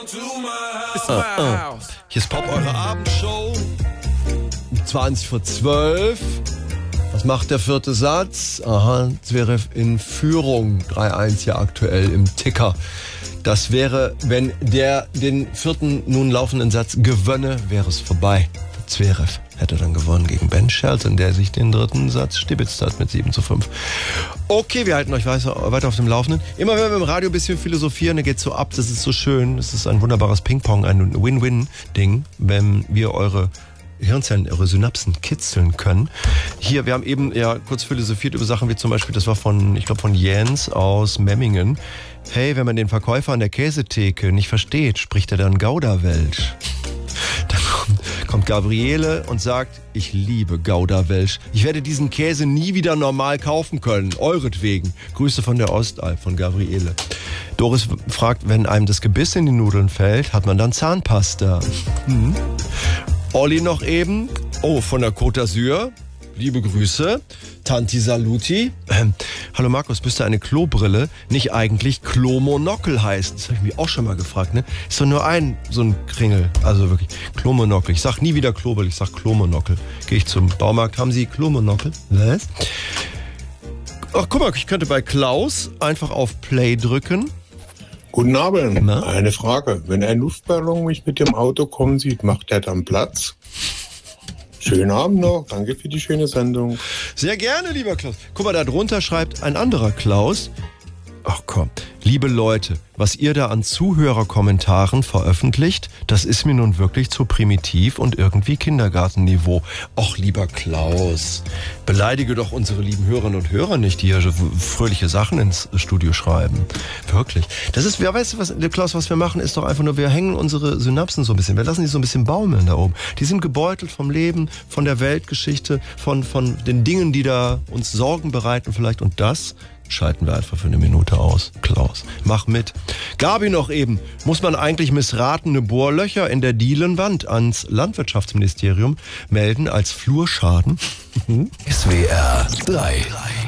Hier ist Pop, eure Abendshow. 20 vor 12. Was macht der vierte Satz? Aha, Zverev in Führung. 3-1 hier aktuell im Ticker. Das wäre, wenn der den vierten nun laufenden Satz gewönne, wäre es vorbei. Zverev hätte dann gewonnen gegen Ben Shelton, der sich den dritten Satz stibitzt hat mit 7:5. Okay, wir halten euch weiter auf dem Laufenden. Immer wenn wir im Radio ein bisschen philosophieren, dann geht's so ab, das ist so schön. Das ist ein wunderbares Ping-Pong, ein Win-Win-Ding, wenn wir eure Hirnzellen, eure Synapsen kitzeln können. Hier, wir haben eben ja kurz philosophiert über Sachen wie zum Beispiel, das war von Jens aus Memmingen. Hey, wenn man den Verkäufer an der Käsetheke nicht versteht, spricht er dann Gouda-Welsch. Dann kommt Gabriele und sagt, ich liebe Gouda-Welsch. Ich werde diesen Käse nie wieder normal kaufen können, euretwegen. Grüße von der Ostalb, von Gabriele. Doris fragt, wenn einem das Gebiss in die Nudeln fällt, hat man dann Zahnpasta. Olli noch eben, von der Côte d'Azur, liebe Grüße, Tanti Saluti. Hallo Markus, müsste eine Klobrille nicht eigentlich Klomonokel heißen? Das habe ich mich auch schon mal gefragt, ne? Ist doch nur so ein Kringel, also wirklich, Klomonokel. Ich sag nie wieder Klobrille, ich sag Klomonokel. Gehe ich zum Baumarkt, haben Sie Klomonokel? Was? Ach, guck mal, ich könnte bei Klaus einfach auf Play drücken. Guten Abend. Na? Eine Frage. Wenn ein Luftballon mich mit dem Auto kommen sieht, macht der dann Platz? Schönen Abend noch. Danke für die schöne Sendung. Sehr gerne, lieber Klaus. Guck mal, da drunter schreibt ein anderer Klaus. Ach komm, liebe Leute, was ihr da an Zuhörerkommentaren veröffentlicht, das ist mir nun wirklich zu primitiv und irgendwie Kindergartenniveau. Och, lieber Klaus, beleidige doch unsere lieben Hörerinnen und Hörer nicht, die hier so fröhliche Sachen ins Studio schreiben. Wirklich. Das ist, weißt du was, Klaus, was wir machen, ist doch einfach nur, wir hängen unsere Synapsen so ein bisschen, wir lassen die so ein bisschen baumeln da oben. Die sind gebeutelt vom Leben, von der Weltgeschichte, von den Dingen, die da uns Sorgen bereiten vielleicht, und das schalten wir einfach für eine Minute aus. Klaus, mach mit. Gabi noch eben. Muss man eigentlich missratene Bohrlöcher in der Dielenwand ans Landwirtschaftsministerium melden als Flurschaden? SWR 3